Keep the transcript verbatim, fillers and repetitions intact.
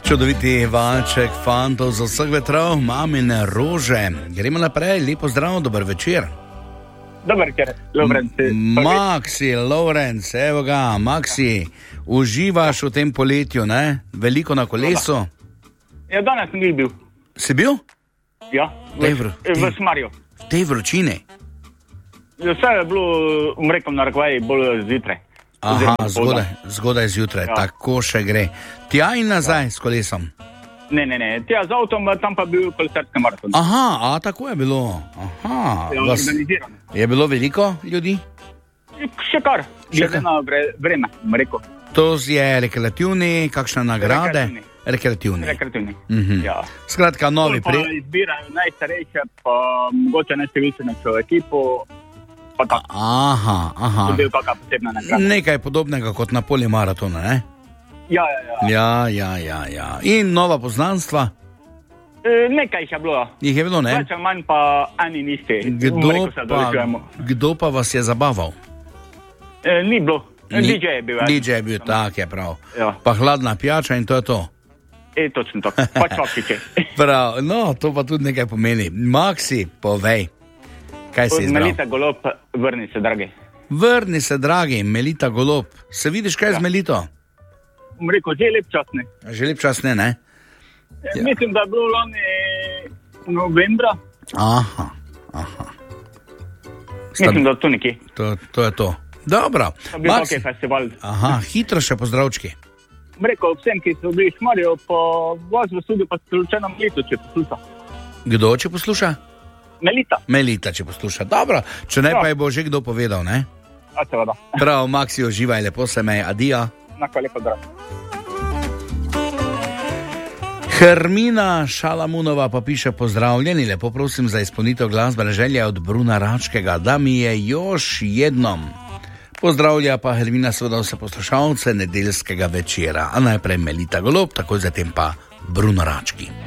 Čudoviti valček fantov z vseh vetrov, mamine rože. Gremo naprej, lepo zdrav, dober večer. Dober večer, Lovrenc. Maksi, Lovrenc, evo ga, Maksi, uživaš v tem poletju, ne? Veliko na kolesu? Ja, danes sem bil. Si bil? Ja, v, Tej vr- v tej- Smarju. V tej vročini? Vse je bilo, rekom na rekvaj, bolj zjutraj. Aha, Oziroma zgodaj, zgodaj zjutraj, Ja. tako še gre. Tja in nazaj s kolesom. Ne, ne, ne, tja z avtom, tam pa bil kolesarski maraton. Aha, a tako je bilo. Aha, Ja, vas, organizirano. je bilo veliko ljudi? Še kar, Še glede kar. na vre, vreme, bom rekel. To je rekreativni, kakšne nagrade? Rekreativni. Rekreativni. Rekreativni. Mhm. Ja. Skratka, novi Pa pri... izbirajo najstarejše, pa mogoče najštevilčnejšo ekipo, pa tako. Aha, aha. To je bil kakšna posebna nagrada. Nekaj podobnega kot na polimaratonu, ne? Ja, ja, ja. Ja, ja, ja, ja. In nova poznanstva? E, nekaj jih je bilo. Jih je bilo, ne? Več ali manj pa eni niste. Bom Kdo rekel, se pa, doličujemo. kdo pa vas je zabaval? E, ni bilo. Ni- D J je bil. D J je bil, tak je prav. Ja. Pa hladna pijača in to je to. E, točno to. Pa čopiče. Prav, no, to pa tudi nekaj pomeni. Maksi, povej, kaj si izbral? Melita Golob, vrni se, dragi. Vrni se, dragi, Melita Golob. Se vidiš, kaj je Ja. z Melito? Bom rekel, že lep čas ne. Že lep čas ne, ne? Ja. Mislim, da je bilo lani novembra. Aha, aha. Sta, Mislim, da tu nekje. to, to je to. Dobro. To je bil Maksi- hokej festival. Aha, hitro še pozdravčki. Bom rekel vsem, ki so bili v Šmarju, pa vas v studiu pa slučajno Melito, če posluša. Kdo, če posluša? Melita. Melita, če posluša. Dobro, če ne, Ja. pa je bo že kdo povedal, ne? A seveda. Prav, Maksi, uživaj, lepo se me, adija. Enako lepo zdrav. Hermina Šalamunova pa piše: pozdravljeni, lepo prosim za izpolnitev glasbene želje od Bruna Račkega, da mi je još jednom. Pozdravlja pa Hermina seveda vse poslušalce nedeljskega večera, a najprej Melita Golob, takoj zatem pa Bruno Rački.